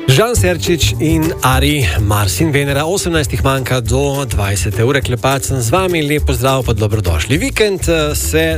Žan Serčič in Ari, Mars in Venera, 18 manjka do 20 ure, klepat sem z vami, lepo zdrav pa dobrodošli. Vikend se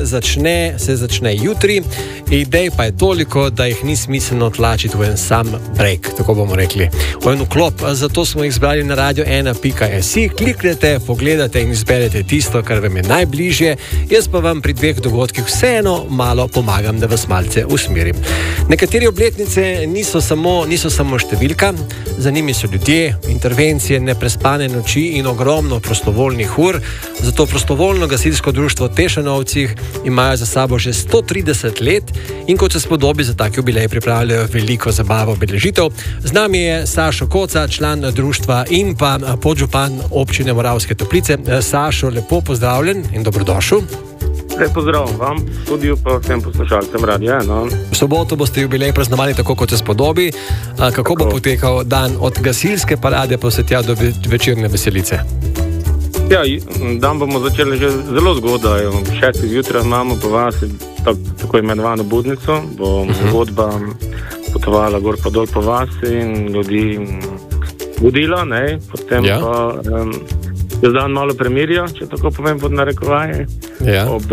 začne jutri, idej pa je toliko, da jih ni smiselno tlačiti v en sam break, tako bomo rekli, v en vklop, zato smo jih zbrali na radio1.si, kliknete, pogledate in izberete tisto, kar vam je najbližje, jaz pa vam pri dveh dogodkih vseeno malo pomagam, da vas malce usmerim. Nekatere obletnice niso samo številka, za njimi so ljudje, intervencije, neprespane noči in ogromno prostovoljnih ur. Zato prostovoljno gasilsko društvo Tešanovci imajo za sabo že 130 let in kot se spodobi za tak jubilej pripravljajo veliko zabavo obeležitev. Z nami je Sašo Koca, član društva in pa podžupan občine Moravske Toplice. Sašo, lepo pozdravljen in dobrodošel. Lep pozdrav vam, tudi pa vsem poslušalcem Radia 1. V soboto boste jubilej praznovali tako, kot se spodobi. Kako bo potekal dan od gasilske parade pa vse tja do večerne veselice? Ja, dan bomo začeli že zelo zgodaj. Ob 6. zjutraj imamo po vas tako imenovano budnico, bo zgodba potovala gor pa dol po vas in ljudi budila, potem pa je dan malo premirja, če tako povem pod narekovaje. Ja. Ob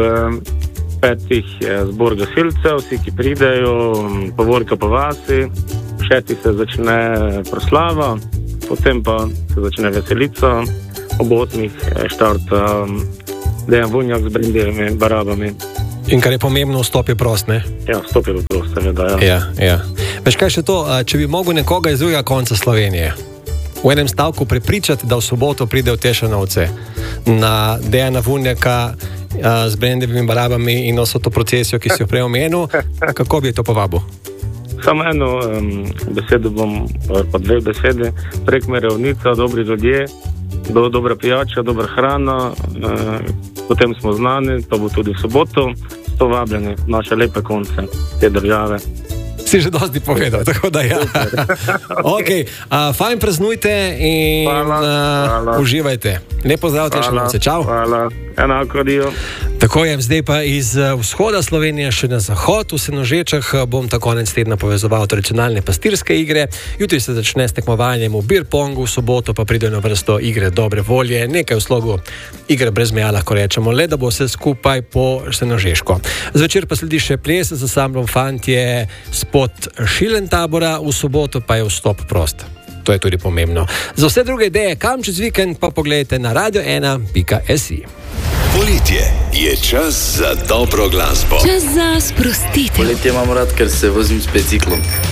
5. je zbor gasilcev, vsi, ki pridejo, povorka po vasi, 6. se začne proslava, potem pa se začne veselica, ob 8. štarta Dejan Vunjak z brendevimi barabami. In kar je pomembno, vstop je prost, ne? Ja, vstop je prost, seveda, ja. Ja. Veš kaj še to, če bi mogel nekoga iz drugega konca Slovenije v enem stavku prepričati, da v soboto pride v Tešanovce na Dejana Vunjaka z brendevimi barabami in vso to procesijo, ki si jo prej omenil, kako bi to povabil? Samo eno besedo bom, pa dve besede, prekmerovnica, dobri ljudje, dobra pijača, dobra hrana, potem smo znani, to bo tudi v soboto, so vabljeni naše lepe konce te države. Si že dosti povedal, tako da ja. Ok, fajn praznujte in hvala. Uživajte. Lepo zdrav, Tešanovce, čau. Hvala, enako, dio. Tako je, zdaj pa iz vzhoda Slovenije še na zahod. V Senožečah bom ta konec tedna povezoval tradicionalne pastirske igre. Jutri se začne s tekmovanjem v birpongu, v soboto pa pridejo na vrsto igre dobre volje, nekaj v slogu igre brez meja, lahko rečemo, le da bo vse skupaj po senožeško. Zvečer pa sledi še ples z ansamblom Fantje spod Šilentabora, v soboto pa je vstop prost. To je tudi pomembno. Za vse druge ideje, kam čez vikend, pa pogledajte na radio1.si. Poletje je čas za dobro glasbo. Čas za sprostitev. Poletje imam rad, ker se vozim s biciklom.